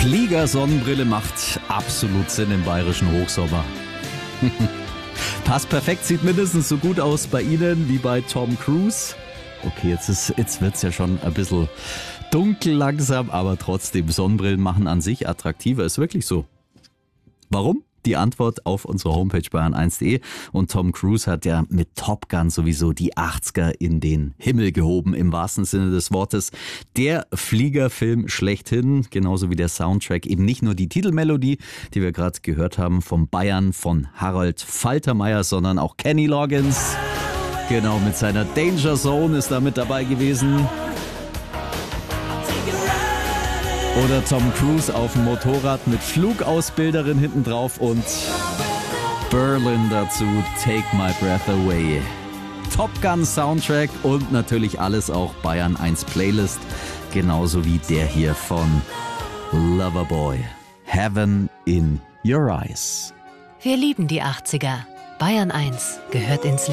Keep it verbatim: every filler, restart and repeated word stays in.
Flieger-Sonnenbrille macht absolut Sinn im bayerischen Hochsommer. Passt perfekt, sieht mindestens so gut aus bei Ihnen wie bei Tom Cruise. Okay, jetzt, ist, jetzt wird's ja schon ein bisschen dunkel langsam, aber trotzdem, Sonnenbrillen machen an sich attraktiver, ist wirklich so. Warum? Die Antwort auf unserer Homepage bayern eins punkt de. Und Tom Cruise hat ja mit Top Gun sowieso die achtziger in den Himmel gehoben, im wahrsten Sinne des Wortes. Der Fliegerfilm schlechthin, genauso wie der Soundtrack. Eben nicht nur die Titelmelodie, die wir gerade gehört haben, vom Bayern von Harald Faltermeier, sondern auch Kenny Loggins. Genau, mit seiner Danger Zone ist da mit dabei gewesen. Oder Tom Cruise auf dem Motorrad mit Flugausbilderin hinten drauf und Berlin dazu, Take My Breath Away. Top Gun Soundtrack und natürlich alles auch Bayern eins Playlist, genauso wie der hier von Loverboy, Heaven in Your Eyes. Wir lieben die achtziger. Bayern eins gehört ins Leben.